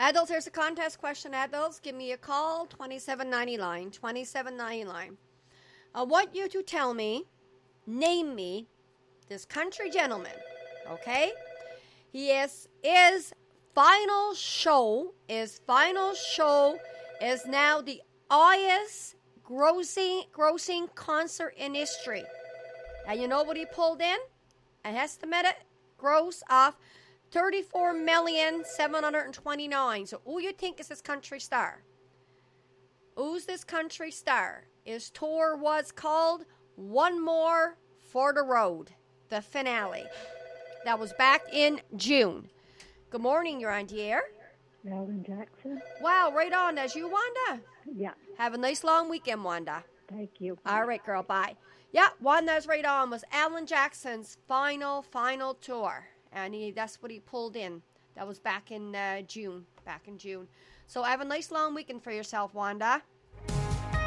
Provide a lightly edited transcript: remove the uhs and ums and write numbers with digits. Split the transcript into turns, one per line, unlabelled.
Adults, here's a contest question. Adults, give me a call, 2790 line, 2790 line. I want you to tell me, name me, this country gentleman, okay? His final show is now the highest grossing concert in history. And you know what he pulled in? An estimated gross of $34,729,000. So who you think is this country star? Who's this country star? His tour was called One More for the Road, the finale. That was back in June. Good morning, you're on the air.
Alan Jackson.
Wow, right on. That's you, Wanda?
Yeah.
Have a nice long weekend, Wanda.
Thank you.
All right, girl, bye. Yeah, Wanda's right on. Was Alan Jackson's final tour. And that's what he pulled in. That was back in June. So have a nice long weekend for yourself, Wanda.